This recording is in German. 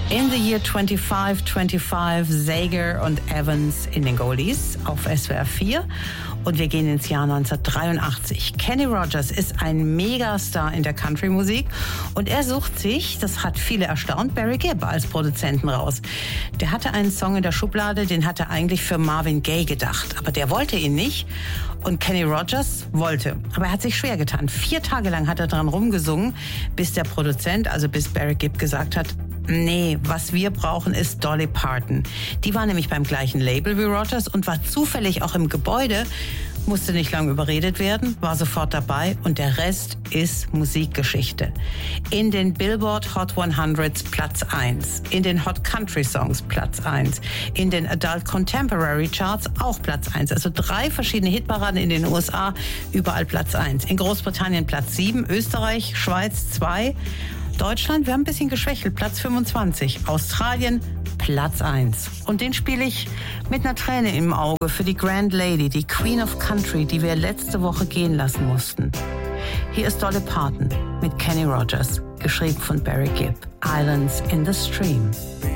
In the Year 2525, Sager und Evans in den Goldies auf SWR 4. Und wir gehen ins Jahr 1983. Kenny Rogers ist ein Megastar in der Country-Musik und er sucht sich, das hat viele erstaunt, Barry Gibb als Produzenten raus. Der hatte einen Song in der Schublade, den hat er eigentlich für Marvin Gaye gedacht, aber der wollte ihn nicht und Kenny Rogers wollte. Aber er hat sich schwer getan. 4 Tage lang hat er dran rumgesungen, bis der Produzent, also bis Barry Gibb gesagt hat, nee, was wir brauchen ist Dolly Parton. Die war nämlich beim gleichen Label wie Rogers und war zufällig auch im Gebäude, musste nicht lange überredet werden, war sofort dabei und der Rest ist Musikgeschichte. In den Billboard Hot 100s Platz 1, in den Hot Country Songs Platz 1, in den Adult Contemporary Charts auch Platz 1. Also 3 verschiedene Hitparaden in den USA, überall Platz 1. In Großbritannien Platz 7, Österreich, Schweiz 2, Deutschland, wir haben ein bisschen geschwächelt, Platz 25. Australien, Platz 1. Und den spiele ich mit einer Träne im Auge für die Grand Lady, die Queen of Country, die wir letzte Woche gehen lassen mussten. Hier ist Dolly Parton mit Kenny Rogers, geschrieben von Barry Gibb. Islands in the Stream.